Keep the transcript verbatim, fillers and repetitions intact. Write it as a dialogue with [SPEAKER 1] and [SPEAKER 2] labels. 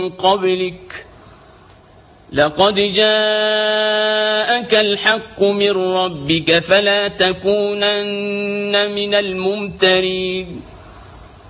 [SPEAKER 1] قبلك لقد جاءك الحق من ربك فلا تكونن من الممترين